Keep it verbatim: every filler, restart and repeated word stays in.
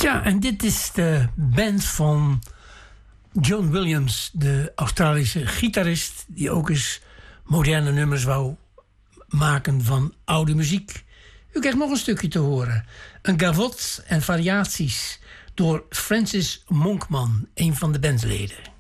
Ja, en dit is de band van John Williams, de Australische gitarist, die ook eens moderne nummers wou maken van oude muziek. U krijgt nog een stukje te horen. Een gavotte en variaties door Francis Monkman, een van de bandleden.